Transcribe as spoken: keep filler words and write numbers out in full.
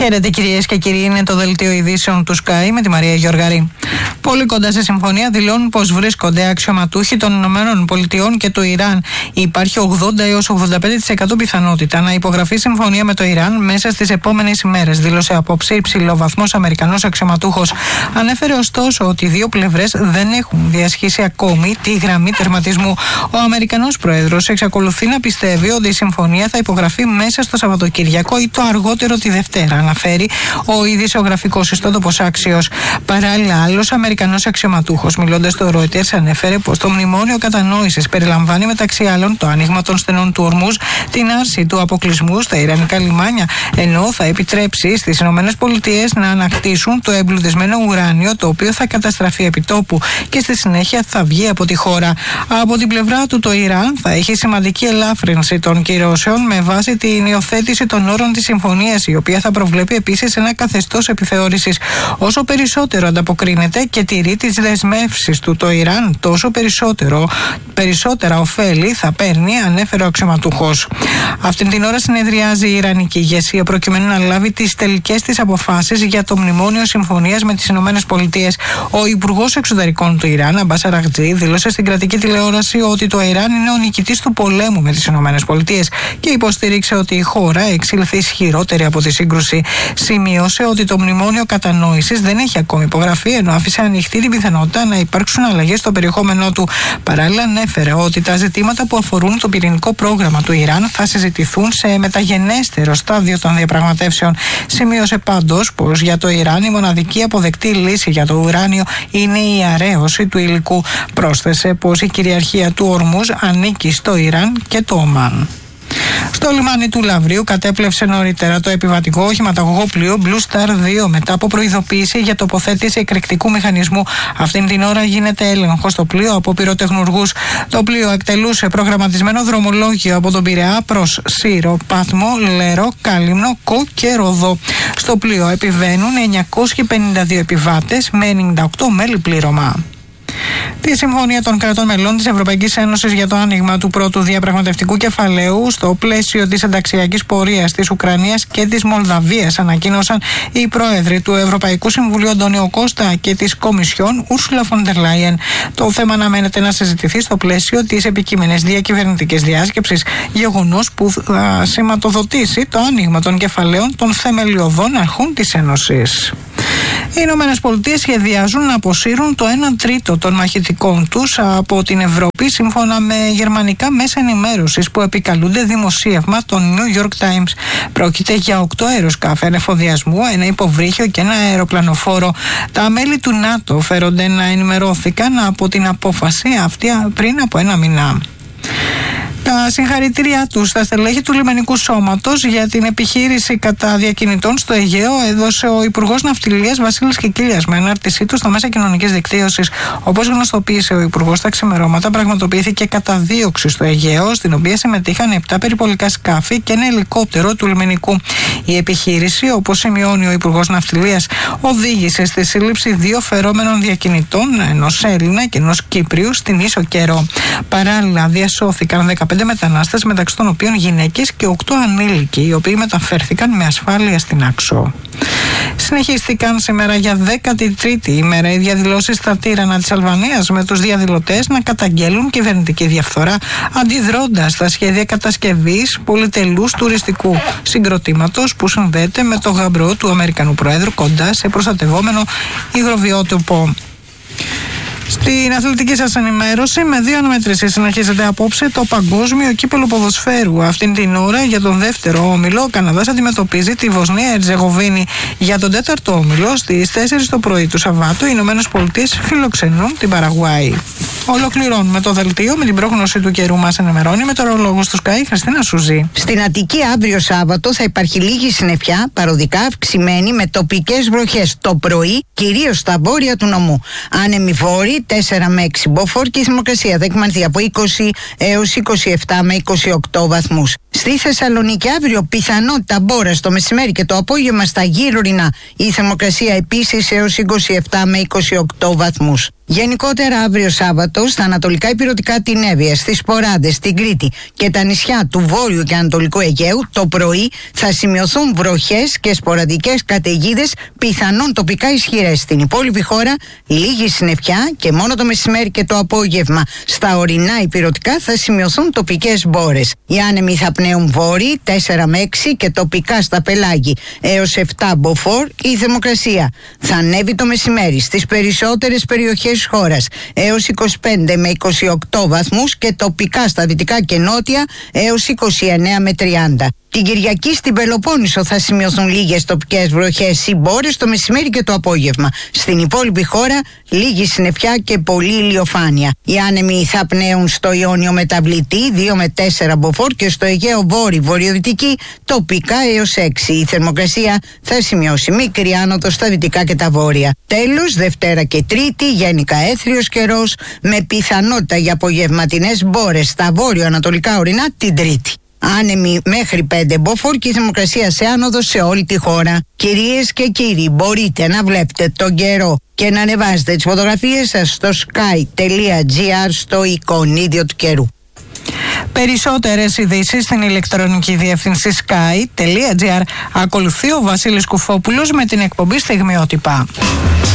Χαίρετε κυρίες και κύριοι, είναι το δελτίο ειδήσεων του Sky με τη Μαρία Γιοργαρή. Πολύ κοντά σε συμφωνία δηλώνουν πως βρίσκονται αξιωματούχοι των Ηνωμένων Πολιτειών και του Ιράν. Υπάρχει ογδόντα έως ογδόντα πέντε τοις εκατό πιθανότητα να υπογραφεί συμφωνία με το Ιράν μέσα στις επόμενες ημέρες, δήλωσε απόψε υψηλοβαθμός Αμερικανός αξιωματούχος. Ανέφερε ωστόσο ότι οι δύο πλευρές δεν έχουν διασχίσει ακόμη τη γραμμή τερματισμού. Ο Αμερικανός Πρόεδρος εξακολουθεί να πιστεύει ότι η συμφωνία θα υπογραφεί μέσα στο Σαββατοκύριακο ή το αργότερο τη Δευτέρα, αναφέρει ο ειδησιογραφικός ιστότοπος Άξιος. Παράλληλα, άλλος Αμερικανός αξιωματούχος, μιλώντας στο Reuters, ανέφερε πως το μνημόνιο κατανόησης περιλαμβάνει μεταξύ άλλων το άνοιγμα των στενών του Ορμούζ, την άρση του αποκλεισμού στα ιρανικά λιμάνια, ενώ θα επιτρέψει στις Ηνωμένες Πολιτείες να ανακτήσουν το εμπλουτισμένο ουράνιο, το οποίο θα καταστραφεί επιτόπου και στη συνέχεια θα βγει από τη χώρα. Από την πλευρά του, το Ιράν θα έχει σημαντική ελάφρυνση των κυρώσεων με βάση την υιοθέτηση των όρων της συμφωνίας, η οποία θα προβλέπει επίσης ένα καθεστώς επιθεώρησης. Όσο περισσότερο ανταποκρίνεται και τηρεί τις δεσμεύσεις του το Ιράν, τόσο περισσότερο, περισσότερα ωφέλη θα παίρνει, ανέφερε ο αξιωματούχος. Αυτήν την ώρα συνεδριάζει η Ιρανική ηγεσία προκειμένου να λάβει τις τελικές της αποφάσεις για το μνημόνιο συμφωνίας με τις Ηνωμένες Πολιτείες. Ο Υπουργός Εξωτερικών του Ιράν, Αμπάς Αραγτζή, δήλωσε στην κρατική τηλεόραση ότι το Ιράν είναι ο νικητής του πολέμου με τις Ηνωμένες Πολιτείες και υποστήριξε ότι η χώρα εξήλθε ισχυρότερη από τη σύγκρουση. Σημείωσε ότι το μνημόνιο κατανόησης δεν έχει ακόμη υπογραφεί, ενώ άφησε ανοιχτή την πιθανότητα να υπάρξουν αλλαγές στο περιεχόμενό του. Παράλληλα, ανέφερε ότι τα ζητήματα που αφορούν το πυρηνικό πρόγραμμα του Ιράν θα συζητηθούν σε μεταγενέστερο στάδιο των διαπραγματεύσεων. Σημείωσε πάντως πως για το Ιράν η μοναδική αποδεκτή λύση για το ουράνιο είναι η αραίωση του υλικού. Πρόσθεσε πως η κυριαρχία του Ορμούζ ανήκει στο Ιράν και το Ομάν. Στο λιμάνι του Λαβρίου κατέπλευσε νωρίτερα το επιβατικό οχηματαγωγό πλοίο Blue Star δύο μετά από προειδοποίηση για τοποθέτηση εκρηκτικού μηχανισμού. Αυτήν την ώρα γίνεται έλεγχο στο πλοίο από πυροτεχνουργούς. Το πλοίο εκτελούσε προγραμματισμένο δρομολόγιο από τον Πειραιά προς Σύρο, Πάτμο, Λέρο, Κάλυμνο, Κο και Ροδό. Στο πλοίο επιβαίνουν εννιακόσιοι πενήντα δύο επιβάτες με ενενήντα οκτώ μέλη πλήρωμα. Τη συμφωνία των κρατών μελών της Ευρωπαϊκής Ένωσης για το άνοιγμα του πρώτου διαπραγματευτικού κεφαλαίου στο πλαίσιο της ενταξιακής πορείας της Ουκρανίας και της Μολδαβίας ανακοίνωσαν οι πρόεδροι του Ευρωπαϊκού Συμβουλίου Αντώνιο Κώστα και της Κομισιόν Ούρσουλα φον ντερ Λάιεν. Το θέμα αναμένεται να συζητηθεί στο πλαίσιο της επικείμενης διακυβερνητικής διάσκεψης, γεγονός που θα σηματοδοτήσει το άνοιγμα των κεφαλαίων των θεμελιωδών αρχών της Ένωσης. Οι Ηνωμένες Πολιτείες σχεδιάζουν να αποσύρουν το ένα τρίτο των μαχητικών τους από την Ευρώπη, σύμφωνα με γερμανικά μέσα ενημέρωσης που επικαλούνται δημοσίευμα των New York Times. Πρόκειται για οκτώ αεροσκάφη ανεφοδιασμού, ένα υποβρύχιο και ένα αεροπλανοφόρο. Τα μέλη του ΝΑΤΟ φέρονται να ενημερώθηκαν από την απόφαση αυτή πριν από ένα μήνα. Τα συγχαρητήριά του στα στελέχη του λιμενικού σώματος για την επιχείρηση κατά διακινητών στο Αιγαίο έδωσε ο Υπουργός Ναυτιλίας Βασίλης Κικίλιας με ανάρτησή του στα μέσα κοινωνικής δικτύωσης. Όπως γνωστοποίησε ο Υπουργός, τα ξημερώματα πραγματοποιήθηκε καταδίωξη στο Αιγαίο, στην οποία συμμετείχαν επτά περιπολικά σκάφη και ένα ελικόπτερο του λιμενικού. Η επιχείρηση, όπως σημειώνει ο Υπουργός Ναυτιλίας, οδήγησε στη σύλληψη δύο φερόμενων διακινητών, ενός Έλληνα και ενός Κύπριου, στην ίσο καιρό. Παράλληλα, διασώθηκαν δεκαπέντε μετανάστες, μεταξύ των οποίων γυναίκες και οκτώ ανήλικοι, οι οποίοι μεταφέρθηκαν με ασφάλεια στην Άξο. Συνεχίστηκαν σήμερα για δέκατη τρίτη ημέρα οι διαδηλώσεις στα τύρανα της Αλβανίας, με τους διαδηλωτές να καταγγέλουν κυβερνητική διαφθορά, αντιδρώντας στα σχέδια κατασκευής πολυτελούς τουριστικού συγκροτήματος που συνδέεται με το γαμπρό του Αμερικανού Προέδρου κοντά σε προστατευόμενο υγροβιότοπο. Στην αθλητική σας ενημέρωση, με δύο αναμετρήσεις συνεχίζεται απόψε το παγκόσμιο κύπελλο ποδοσφαίρου. Αυτήν την ώρα, για τον δεύτερο όμιλο, ο Καναδάς αντιμετωπίζει τη Βοσνία Ερζεγοβίνη. Για τον τέταρτο όμιλο, στις τέσσερις το πρωί του Σαββάτου, οι Ηνωμένες Πολιτείες φιλοξενούν την Παραγουάη. Ολοκληρώνουμε το δελτίο με την πρόγνωση του καιρού. Μας ενημερώνει μετεωρολόγος του Sky, Χριστίνα Σουζή. Στην Αττική αύριο Σάββατο θα υπάρχει λίγη συννεφιά, παροδικά αυξημένη με τοπικές βροχές το πρωί, κυρίως στα βόρεια του νομού. Άνεμοι βόρειοι τέσσερα με έξι μποφόρ και η θερμοκρασία θα εκμανθεί από είκοσι έως είκοσι επτά με είκοσι οκτώ βαθμούς. Στη Θεσσαλονίκη αύριο πιθανότητα μπόρας το μεσημέρι και το απόγευμα στα γύρω η θερμοκρασία επίσης έως είκοσι επτά με είκοσι οκτώ βαθμούς. Γενικότερα, αύριο Σάββατο, στα ανατολικά ηπειρωτικά την Εύβοια, στις Ποράντες, στην Κρήτη και τα νησιά του Βόρειου και Ανατολικού Αιγαίου, το πρωί θα σημειωθούν βροχές και σποραδικές καταιγίδες, πιθανόν τοπικά ισχυρές. Στην υπόλοιπη χώρα, λίγη συννεφιά και μόνο το μεσημέρι και το απόγευμα στα ορεινά ηπειρωτικά θα σημειωθούν τοπικές μπόρες. Οι άνεμοι θα πνέουν βόρειοι τέσσερα με έξι και τοπικά στα πελάγη έως επτά μποφόρ. Η θερμοκρασία θα ανέβει το μεσημέρι στις περισσότερες περιοχές της χώρας έως είκοσι πέντε με είκοσι οκτώ βαθμούς και τοπικά στα δυτικά και νότια έως είκοσι εννέα με τριάντα. Την Κυριακή στην Πελοπόννησο θα σημειωθούν λίγες τοπικές βροχές ή μπόρες το μεσημέρι και το απόγευμα. Στην υπόλοιπη χώρα λίγη συννεφιά και πολλή ηλιοφάνεια. Οι άνεμοι θα πνέουν στο Ιόνιο μεταβλητή δύο με τέσσερα μποφόρ και στο Αιγαίο βόρειο βορειοδυτική τοπικά έως έξι. Η θερμοκρασία θα σημειώσει μικρή άνοδο στα δυτικά και τα βόρεια. Τέλος, Δευτέρα και Τρίτη γενικά έθριος καιρός με πιθανότητα για απογευματινές μπόρες στα βόρειο-ανατολικά ορεινά την Τρίτη. Άνεμοι μέχρι πέντε μποφόρ και η θερμοκρασία σε άνοδο σε όλη τη χώρα. Κυρίες και κύριοι, μπορείτε να βλέπετε τον καιρό και να ανεβάζετε τις φωτογραφίες σας στο sky τελεία gr στο εικονίδιο του καιρού. Περισσότερες ειδήσεις στην ηλεκτρονική διεύθυνση sky τελεία gr. Ακολουθεί ο Βασίλης Κουφόπουλος με την εκπομπή Στιγμιότυπα.